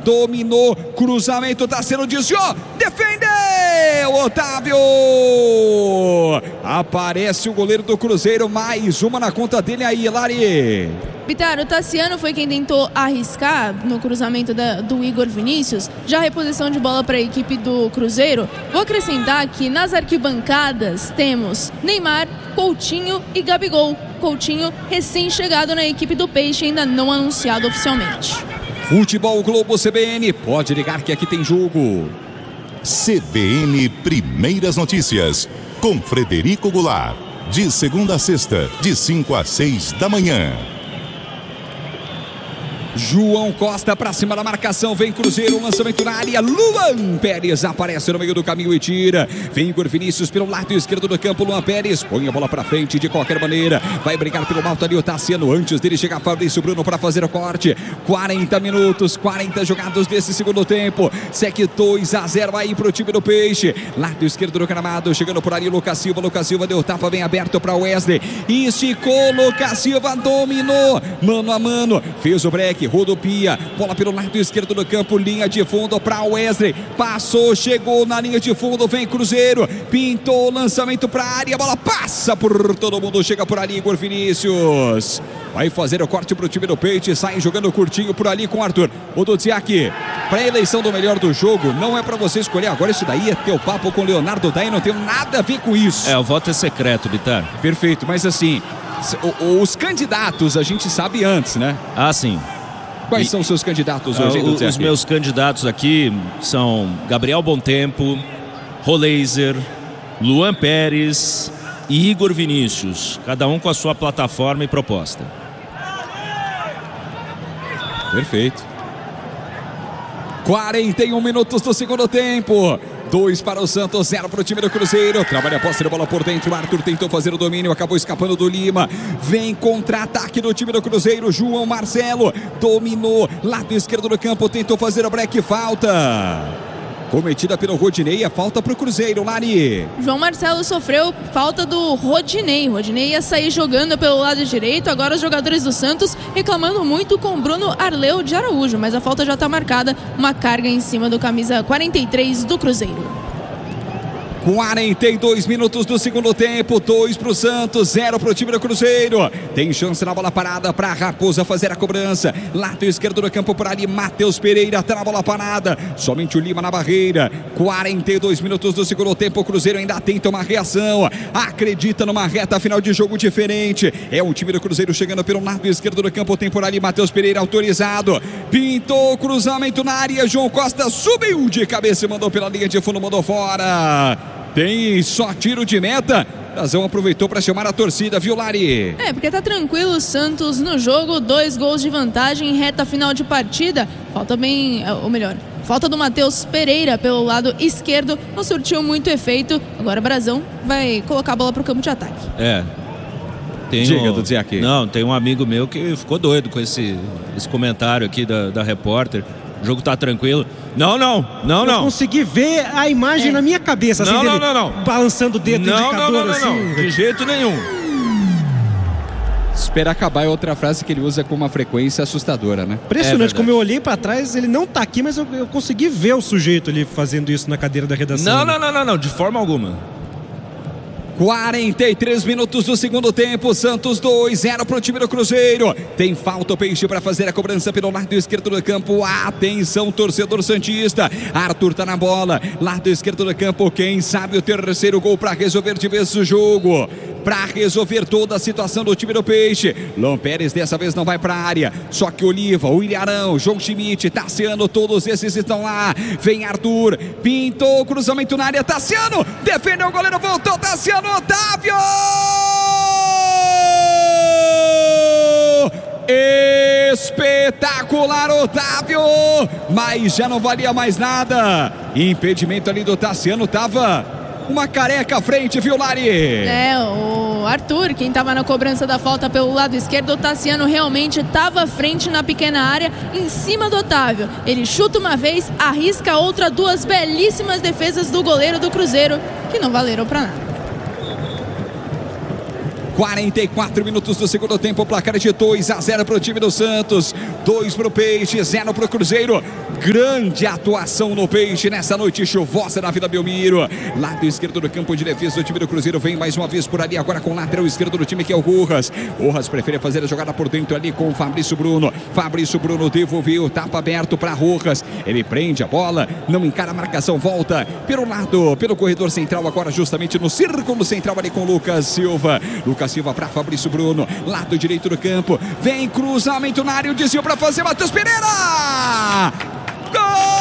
dominou, cruzamento, Tassiano desviou, defendeu, Otávio! Aparece o goleiro do Cruzeiro, mais uma na conta dele aí, Lari. Bitar, o Tassiano foi quem tentou arriscar no cruzamento do Igor Vinícius. Já a reposição de bola para a equipe do Cruzeiro. Vou acrescentar que nas arquibancadas temos Neymar, Coutinho e Gabigol. Coutinho recém-chegado na equipe do Peixe, ainda não anunciado oficialmente. Futebol Globo CBN, pode ligar que aqui tem jogo. CBN Primeiras Notícias, com Frederico Goulart. De segunda a sexta, de 5 às 6 da manhã. João Costa pra cima da marcação, vem Cruzeiro, lançamento na área, Luan Pérez aparece no meio do caminho e tira, vem Igor Vinícius pelo lado esquerdo do campo, Luan Pérez põe a bola pra frente de qualquer maneira, vai brigar pelo alto ali o Tassiano, antes dele chegar Fabrício Bruno pra fazer o corte, 40 minutos, 40 jogados desse segundo tempo, segue 2-0 aí pro time do Peixe, lado esquerdo do gramado, chegando por ali Lucas Silva deu tapa bem aberto pra Wesley, esticou, Lucas Silva dominou, mano a mano, fez o break, rodopia, bola pelo lado esquerdo do campo, linha de fundo para Wesley, passou, chegou na linha de fundo, vem Cruzeiro, pintou, lançamento para a área, bola passa por todo mundo, chega por ali Igor Vinícius, vai fazer o corte para o time do Peixe, sai jogando curtinho por ali com o Arthur, o Dudziak, para a eleição do melhor do jogo, não é para você escolher agora, isso daí é teu papo com o Leonardo Daí, não tem nada a ver com isso. O voto é secreto, Bitar. Perfeito, mas assim, os candidatos a gente sabe antes, né? Ah, sim. Quais são os seus candidatos hoje? Os meus candidatos aqui são Gabriel Bontempo, Roleiser, Luan Pérez e Igor Vinícius, cada um com a sua plataforma e proposta. Perfeito. 41 minutos do segundo tempo. 2 para o Santos, 0 para o time do Cruzeiro. Trabalha a posse de bola por dentro. O Arthur tentou fazer o domínio, acabou escapando do Lima. Vem contra-ataque do time do Cruzeiro. João Marcelo dominou. Lado esquerdo do campo, tentou fazer o break. Falta cometida pelo Rodinei, a falta para o Cruzeiro, Lari. João Marcelo sofreu falta do Rodinei. Rodinei ia sair jogando pelo lado direito. Agora os jogadores do Santos reclamando muito com Bruno Arleu de Araújo, mas a falta já está marcada. Uma carga em cima do camisa 43 do Cruzeiro. 42 minutos do segundo tempo, 2 para o Santos, 0 para o time do Cruzeiro. Tem chance na bola parada para Raposa fazer a cobrança. Lado esquerdo do campo por ali, Matheus Pereira está na bola parada. Somente o Lima na barreira. 42 minutos do segundo tempo, o Cruzeiro ainda tenta uma reação. Acredita numa reta final de jogo diferente. É o time do Cruzeiro chegando pelo lado esquerdo do campo. Tem por ali Matheus Pereira autorizado. Pintou, cruzamento na área. João Costa subiu de cabeça e mandou pela linha de fundo, mandou fora. Tem só tiro de meta. Razão aproveitou para chamar a torcida, viu, Lari? Porque tá tranquilo o Santos no jogo. 2 gols de vantagem em reta final de partida. Falta bem, ou melhor, falta do Matheus Pereira pelo lado esquerdo. Não surtiu muito efeito. Agora Brazão vai colocar a bola pro campo de ataque. Tem um amigo meu que ficou doido com esse comentário aqui da repórter. O jogo tá tranquilo. Não. Eu consegui ver a imagem na minha cabeça, assim, dele balançando o dedo indicador, assim. De jeito nenhum. Esperar acabar é outra frase que ele usa com uma frequência assustadora, né? Impressionante, como eu olhei pra trás, ele não tá aqui, mas eu consegui ver o sujeito ali fazendo isso na cadeira da redação. Não, de forma alguma. 43 minutos do segundo tempo, Santos 2, 0 para o time do Cruzeiro. Tem falta o Peixe para fazer a cobrança pelo lado esquerdo do campo. Atenção, torcedor santista. Arthur tá na bola, lado esquerdo do campo. Quem sabe o terceiro gol para resolver de vez o jogo, para resolver toda a situação do time do Peixe. Luan Pérez dessa vez não vai para a área, só que Oliva, o Ilharão, João Schmidt, Tassiano, todos esses estão lá. Vem Arthur, pintou, cruzamento na área, Tassiano, defendeu o goleiro, voltou, Tassiano, Otávio! Espetacular, Otávio! Mas já não valia mais nada. Impedimento ali do Tassiano, tava uma careca à frente, viu, Lari? O Arthur, quem estava na cobrança da falta pelo lado esquerdo, o Tassiano realmente estava à frente na pequena área, em cima do Otávio. Ele chuta uma vez, arrisca outra, 2 belíssimas defesas do goleiro do Cruzeiro, que não valeram para nada. 44 minutos do segundo tempo, placar de 2-0 para o time do Santos, 2 para o Peixe, 0 para o Cruzeiro. Grande atuação no Peixe nessa noite chuvosa da Vila Belmiro. Lado esquerdo do campo de defesa do time do Cruzeiro, vem mais uma vez por ali, agora com o lateral esquerdo do time, que é o Rojas. Rojas prefere fazer a jogada por dentro ali com o Fabrício Bruno. Fabrício Bruno devolveu, tapa aberto para Rojas. Ele prende a bola, não encara a marcação, volta pelo lado, pelo corredor central, agora justamente no círculo central ali com o Lucas Silva. Lucas Silva para Fabrício Bruno, lado direito do campo, vem cruzamento na área, o desvio para fazer Matheus Pereira. Gol!